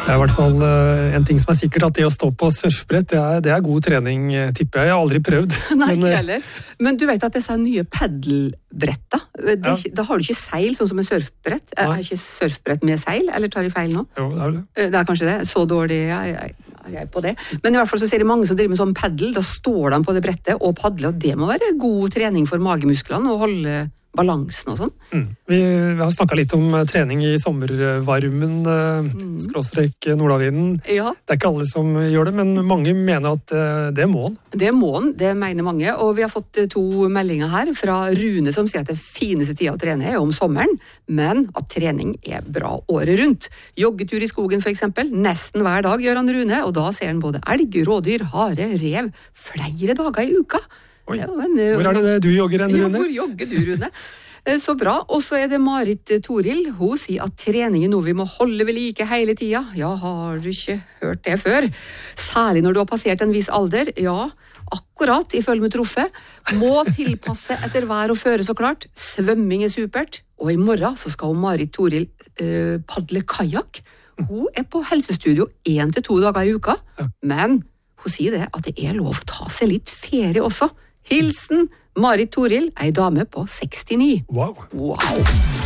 Det I hvert fall en ting som sikkert, at det å stå på surfbrett, det god trening, tipper jeg. Jeg har aldri prøvd. Nei, ikke heller. Men du vet at disse nye paddelbretta, da har du ikke seil, sånn som en surfbrett. Ikke surfbrett med seil, eller tar de feil nå? Jo, det det. Det kanskje det. Så dårlig jeg på det. Men I hvert fall så ser de mange som driver med sånn paddel, da står de på det brettet og padler, og det må være god trening for magemusklene, og holde balansen og sånn. Vi har snakket litt om trening I sommervarmen, skråstrek Nordavinden. Ja. Det ikke alle som gjør det, men mange mener at det må den. Det må den, det mener mange, og vi har fått 2 meldinger her fra Rune som sier at det fineste tida å trene om sommeren, men at trening bra året rundt. Joggetur I skogen for eksempel, nesten hver dag gjør han Rune, og da ser han både elg, rådyr, hare, rev, flere dager I uka. Oi, hvor det du jogger Rune? Ja, hvor jogger du, Rune? Så bra. Og så det Marit Toril. Hun sier at trening noe vi må holde ved like hele tida. Ja, har du ikke hørt det før? Særlig når du har passert en viss alder. Ja, akkurat, ifølge med Troffe. Må tilpasse etter vær og føre så klart. Svømming supert. Og I morgen så skal Marit Toril padle kajak. Hun på helsestudio 1 til 2 dager I uka. Men hun sier det at det lov å ta seg litt ferie også. Hilsen Marit Toril, ei dame på 69. Wow. Wow.